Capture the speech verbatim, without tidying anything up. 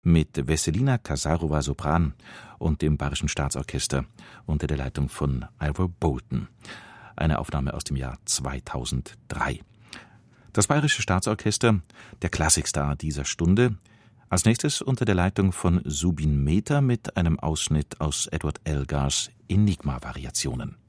mit Vesselina Kasarowa Sopran und dem Bayerischen Staatsorchester unter der Leitung von Ivor Bolton. Eine Aufnahme aus dem Jahr zweitausenddrei. Das Bayerische Staatsorchester, der Klassikstar dieser Stunde, als nächstes unter der Leitung von Zubin Mehta mit einem Ausschnitt aus Edward Elgars Enigma-Variationen.